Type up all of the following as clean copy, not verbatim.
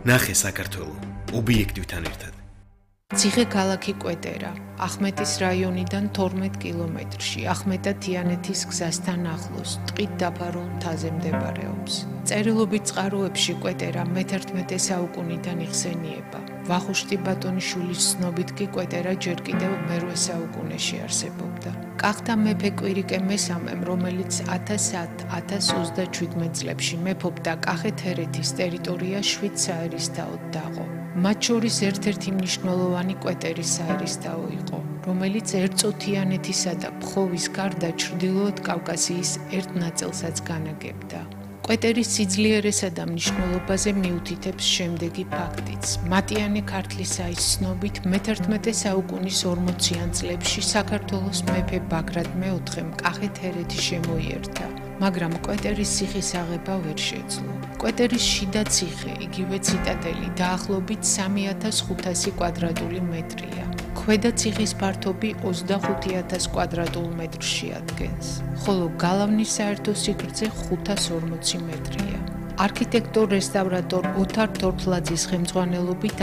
ნახე საქართველო ობიექტივთან ერთად. ციხე ქალაქი კვეტერა, ახმეტის რაიონიდან 12 კილომეტრში, ახმეტა-თიანეთის გზასთან ახლოს, ტყით დაფარულ მთაზე მდებარეობს. წერილობით წყაროებში კვეტერა მე-11 საუკუნიდან იხსენიება. ვახუშტი ბატონიშვილის ცნობით კი კვეტერა ჯერ კიდევ მე-8 საუკუნეში არსებობდა. კახთა მეფე კვირიკე მესამემ, რომელიც 1027 წლებში მეფობდა კახეთ-ჰერეთის ტერიტორია 7 საერისთავოდ დაყო. მათ შორის ერთ-ერთი მნიშვნელოვანი კვეტერის საერისთავო იყო, რომელიც ერწო-თიანეთისა და ფხოვის გარდა ჩრდილოეთ კავკასიის ერთ ნაწილსაც განაგებდა. კვეტერის სიძლიერესა და მნიშვნელობაზე მიუთითებს შემდეგი ფაქტიც. მატიანე ქართლისაის ცნობით მე-11 საუკუნის 40-იან წლებში საქართველოს მეფე ბაგრატ მეოთხემ კახეთ-ჰერეთი შემოიერთა, მაგრამ კვეტერის ციხის აღება ვერ შეძლო. კვეტერის შიდა ციხე, იგივე ციტადელი, დაახლოებით 3500 კვადრატული მეტრია. ქვედა ციხის ფართობი 25000 კვადრატულ მეტრს შეადგენს, ხოლო გალავნის საერთო სიგრძე 540 მეტრია. არქიტექტორ-რესტავრატორ ოთარ თორთლაძის ხელმძღვანელობით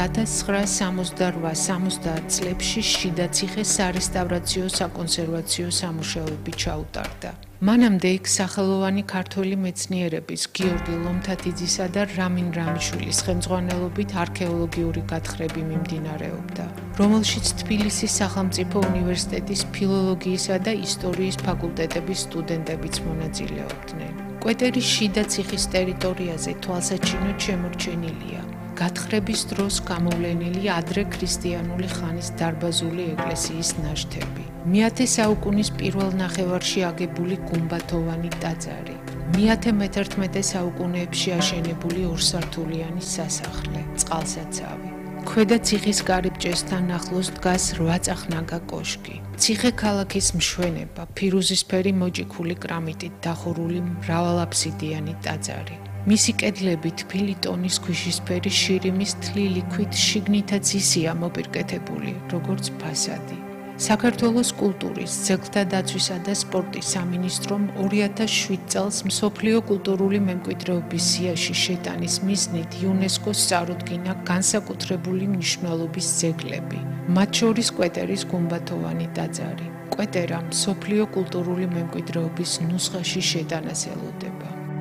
1968-70 წლებში შიდა ციხე სარესტავრაციო საკონსერვაციო სამუშაოები ჩაუტარდა. მანამდე იქ სახელოვანი ქართველი მეცნიერების გიორგი ლომთათიძისა და რამინ რამიშვილის ხელმძღვანელობით არქეოლოგიური გათხრები მიმდინარეობდა, რომელშიც თბილისის სახელმწიფო უნივერსიტეტის ფილოლოგიისა და ისტორიის ფაკულტეტების სტუდენტებიც მონაწილეობდნენ. კვეტერის შიდა ციხის ტერიტორიაზე თვალსაჩინოდ შემორჩენილია გათხრების დროს გამოვლენილი ადრე ქრისტიანული ხანის დარბაზული ეკლესიის ნაშთები. მე-10 საუკუნის პირველ ნახევარში აგებული გუმბათოვანი ტაძარი. მე-11 საუკუნეებში აშენებული ორსართულიანი სასახლე, წყალსაცავი. ქვედა ციხის კარიბჭესთან ახლოს დგას 8-წახნაგა კოშკი. ციხე ქალაქის მშვენება, ფირუზისფერი მოჭიქული კრამიტით დახურული მრავალაფსიდიანი ტაძარი. მისი კედლები თბილი ტონის ქვიშისფერი შირიმის თლილი ქვით შიგნითაც ისეა მოპირკეთებული, როგორც ფასადი. საქართველოს კულტურის, ძეგლთა დაცვისა და სპორტის სამინისტრომ 2007 წელს მსოფლიო კულტურული მემკვიდრეობის სიაში შეტანის მიზნით იუნესკოს წარუდგინა განსაკუთრებული მნიშვნელობის ძეგლები, მათ შორის კვეტერის გუმბათოვანი ტაძარი. კვეტერა მსოფლიო კულტურული მემკვიდრეობის ნუსხაში შეტანას ელოდება.